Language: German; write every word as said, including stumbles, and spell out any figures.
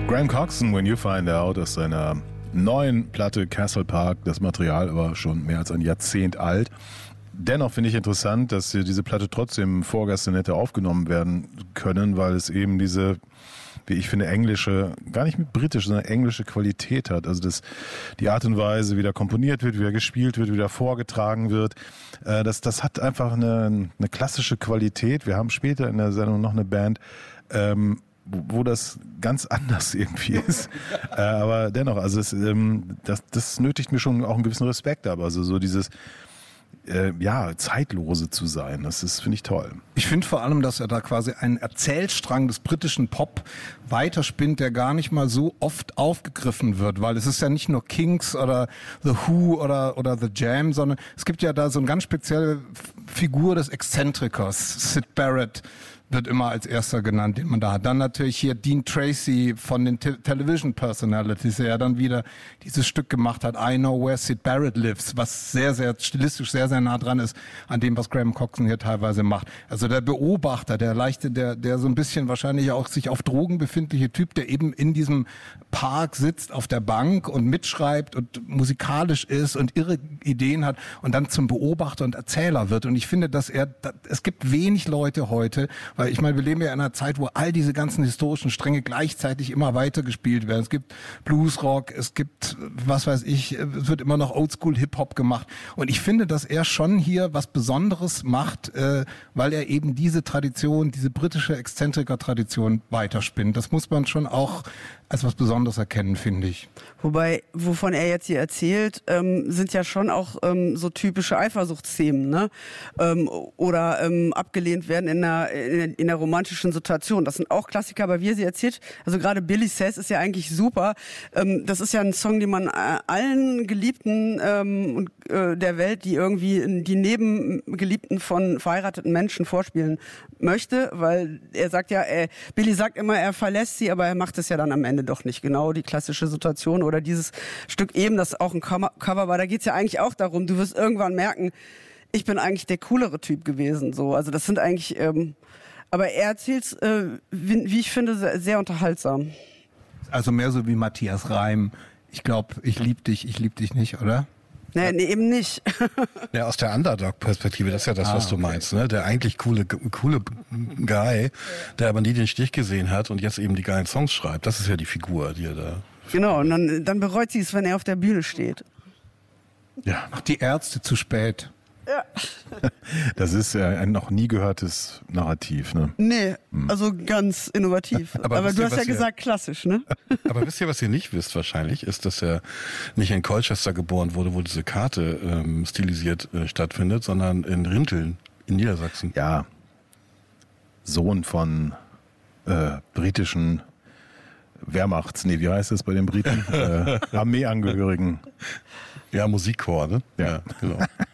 Graham Coxon, When You Find Out, aus seiner neuen Platte Castle Park. Das Material war schon mehr als ein Jahrzehnt alt. Dennoch finde ich interessant, dass diese Platte trotzdem Vorgäste hätte aufgenommen werden können, weil es eben diese, wie ich finde, englische, gar nicht mit britisch, sondern englische Qualität hat. Also das, die Art und Weise, wie da komponiert wird, wie da gespielt wird, wie da vorgetragen wird, äh, das, das hat einfach eine, eine klassische Qualität. Wir haben später in der Sendung noch eine Band, ähm, wo das ganz anders irgendwie ist. äh, aber dennoch, also es, ähm, das, das nötigt mir schon auch einen gewissen Respekt ab. Also so dieses, äh, ja, zeitlose zu sein, das ist, finde ich, toll. Ich finde vor allem, dass er da quasi einen Erzählstrang des britischen Pop weiterspinnt, der gar nicht mal so oft aufgegriffen wird, weil es ist ja nicht nur Kinks oder The Who oder, oder The Jam, sondern es gibt ja da so eine ganz spezielle Figur des Exzentrikers, Syd Barrett, wird immer als erster genannt, den man da hat. Dann natürlich hier Dean Tracy von den Te- Television Personalities, der ja dann wieder dieses Stück gemacht hat, I Know Where Syd Barrett Lives, was sehr, sehr stilistisch sehr, sehr nah dran ist an dem, was Graham Coxon hier teilweise macht. Also der Beobachter, der leichte, der, der so ein bisschen wahrscheinlich auch sich auf Drogen befindliche Typ, der eben in diesem Park sitzt auf der Bank und mitschreibt und musikalisch ist und irre Ideen hat und dann zum Beobachter und Erzähler wird. Und ich finde, dass er, es gibt wenig Leute heute, weil ich meine, wir leben ja in einer Zeit, wo all diese ganzen historischen Stränge gleichzeitig immer weiter gespielt werden. Es gibt Bluesrock, es gibt, was weiß ich, es wird immer noch Oldschool-Hip-Hop gemacht. Und ich finde, dass er schon hier was Besonderes macht, äh, weil er eben diese Tradition, diese britische Exzentriker-Tradition weiterspinnt. Das muss man schon auch als was Besonderes erkennen, finde ich. Wobei, wovon er jetzt hier erzählt, ähm, sind ja schon auch ähm, so typische Eifersuchtsthemen, ne? Ähm, oder ähm, abgelehnt werden in einer, in, in einer romantischen Situation. Das sind auch Klassiker, aber wie er sie erzählt, also gerade Billy Says ist ja eigentlich super. Ähm, das ist ja ein Song, den man äh, allen Geliebten ähm, äh, der Welt, die irgendwie die Nebengeliebten von verheirateten Menschen vorspielen möchte, weil er sagt ja, äh, Billy sagt immer, er verlässt sie, aber er macht es ja dann am Ende doch nicht. Genau die klassische Situation oder dieses Stück eben, das auch ein Cover war, da geht's ja eigentlich auch darum, du wirst irgendwann merken, ich bin eigentlich der coolere Typ gewesen. So, also das sind eigentlich, ähm, aber er erzählt's, äh, wie, wie ich finde, sehr, sehr unterhaltsam. Also mehr so wie Matthias Reim. Ich glaube, ich lieb dich, ich lieb dich nicht, oder? Nee, nee, eben nicht. Ja, aus der Underdog-Perspektive, das ist ja das, Ah, was du okay. meinst, ne? Der eigentlich coole, coole Guy, der aber nie den Stich gesehen hat und jetzt eben die geilen Songs schreibt. Das ist ja die Figur, die er da... Genau, und dann, dann bereut sie es, wenn er auf der Bühne steht. Ja, Ach, die Ärzte zu spät. Ja. das ist ja ein noch nie gehörtes Narrativ, ne? Nee, also ganz innovativ. Aber Aber, wisst du ihr, hast ja was ihr- gesagt klassisch, ne? Aber wisst ihr, was ihr nicht wisst wahrscheinlich, ist, dass er nicht in Colchester geboren wurde, wo diese Karte ähm, stilisiert äh, stattfindet, sondern in Rinteln in Niedersachsen. Ja, Sohn von äh, britischen Wehrmachts, nee, wie heißt es bei den Briten? äh, Armeeangehörigen. Ja, Musikchor, ne? Ja. genau.